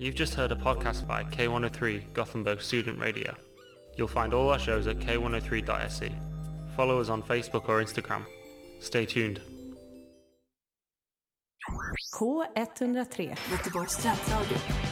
You've just heard a podcast by K103 Gothenburg Student Radio. You'll find all our shows at k103.se. Follow us on Facebook or Instagram. Stay tuned. K103 Göteborgs studentradio.